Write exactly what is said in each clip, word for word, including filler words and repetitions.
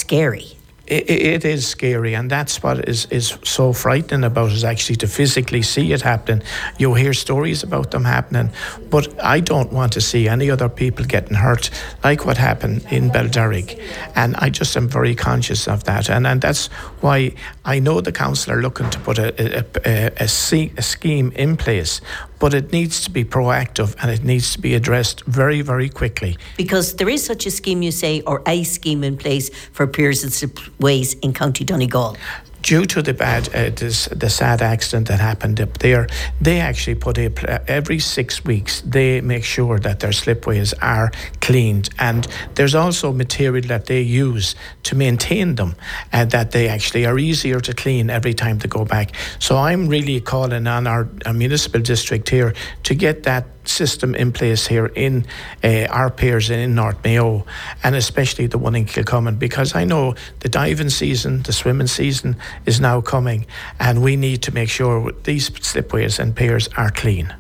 scary. It, it is scary, and that's what is, is so frightening about it, is actually to physically see it happening. You hear stories about them happening, but I don't want to see any other people getting hurt like what happened in Belderrig, and I just am very conscious of that, and, and that's why I know the council are looking to put a, a, a, a, a scheme in place, but it needs to be proactive and it needs to be addressed very, very quickly. Because there is such a scheme, you say, or a scheme in place for piers and slipways in County Donegal. Due to the bad, uh, this, the sad accident that happened up there, they actually put a every six weeks they make sure that their slipways are cleaned, and there's also material that they use to maintain them, and that they actually are easier to clean every time they go back. So I'm really calling on our, our municipal district here to get that system in place here in uh, our piers in North Mayo, and especially the one in Kilcommon, because I know the diving season, the swimming season is now coming, and we need to make sure these slipways and piers are clean.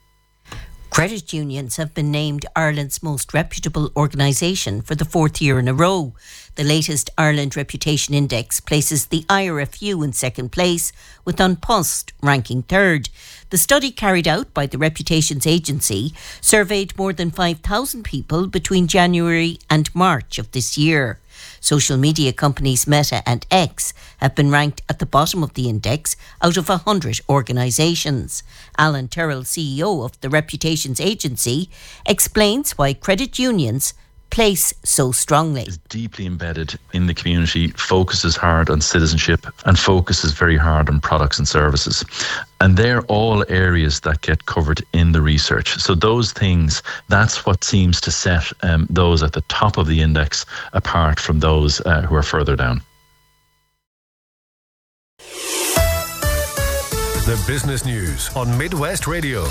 Credit unions have been named Ireland's most reputable organisation for the fourth year in a row. The latest Ireland Reputation Index places the I R F U in second place, with An Post ranking third. The study, carried out by the Reputations Agency, surveyed more than five thousand people between January and March of this year. Social media companies Meta and X have been ranked at the bottom of the index out of one hundred organisations. Alan Terrell, C E O of the Reputations Agency, explains why credit unions place so strongly. Is deeply embedded in the community, focuses hard on citizenship and focuses very hard on products and services. And they're all areas that get covered in the research. So those things, that's what seems to set um, those at the top of the index apart from those uh, who are further down. The Business News on Midwest Radio.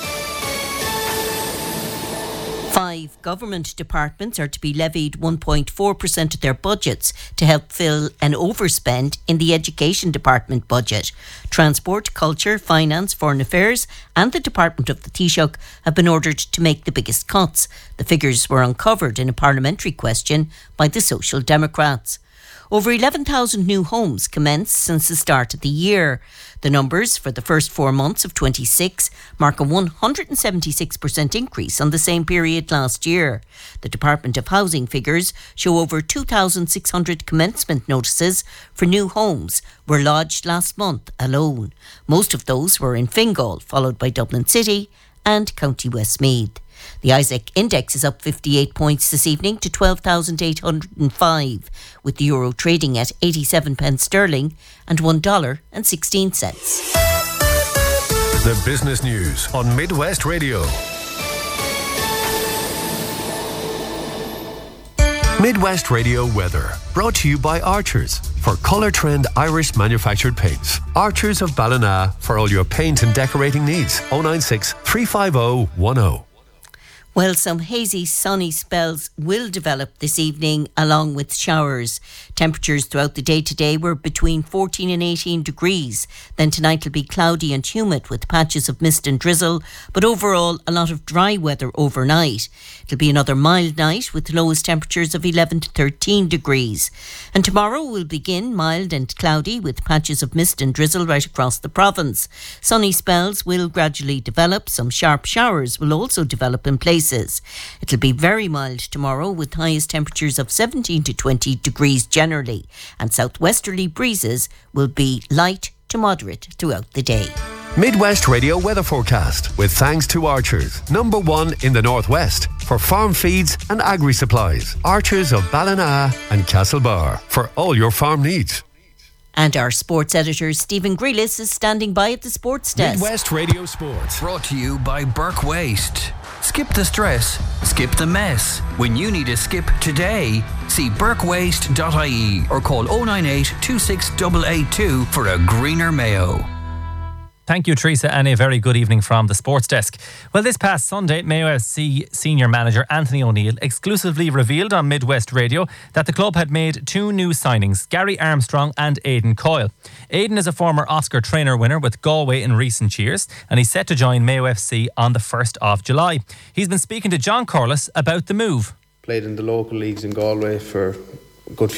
Five government departments are to be levied one point four percent of their budgets to help fill an overspend in the Education Department budget. Transport, Culture, Finance, Foreign Affairs and the Department of the Taoiseach have been ordered to make the biggest cuts. The figures were uncovered in a parliamentary question by the Social Democrats. Over eleven thousand new homes commenced since the start of the year. The numbers for the first four months of twenty-six mark a one hundred seventy-six percent increase on the same period last year. The Department of Housing figures show over two thousand six hundred commencement notices for new homes were lodged last month alone. Most of those were in Fingal, followed by Dublin City and County Westmeath. The Isaac Index is up fifty-eight points this evening to twelve thousand eight hundred five, with the euro trading at eighty-seven pence sterling and one dollar and sixteen cents. The Business News on Midwest Radio. Midwest Radio weather, brought to you by Archers for Colour Trend Irish manufactured paints. Archers of Ballina for all your paint and decorating needs. oh nine six, three five oh, one oh. Well, some hazy, sunny spells will develop this evening along with showers. Temperatures throughout the day today were between fourteen and eighteen degrees. Then tonight will be cloudy and humid with patches of mist and drizzle, but overall a lot of dry weather overnight. It'll be another mild night with lowest temperatures of eleven to thirteen degrees. And tomorrow will begin mild and cloudy with patches of mist and drizzle right across the province. Sunny spells will gradually develop. Some sharp showers will also develop in places. It'll be very mild tomorrow with highest temperatures of seventeen to twenty degrees generally, and southwesterly breezes will be light to moderate throughout the day. Midwest Radio weather forecast with thanks to Archers, number one in the Northwest for farm feeds and agri supplies. Archers of Ballina and Castlebar for all your farm needs. And our sports editor Stephen Grealis is standing by at the sports desk. Midwest Radio Sports. Brought to you by Burke Waste. Skip the stress, skip the mess. When you need a skip today, see burke waste dot I E or call oh nine eight, two six eight eight two for a greener Mayo. Thank you, Teresa, and a very good evening from the sports desk. Well, this past Sunday, Mayo F C senior manager Anthony O'Neill exclusively revealed on Midwest Radio that the club had made two new signings, Gary Armstrong and Aidan Coyle. Aidan is a former Oscar trainer winner with Galway in recent years, and he's set to join Mayo F C on the first of July. He's been speaking to John Corliss about the move. Played in the local leagues in Galway for a good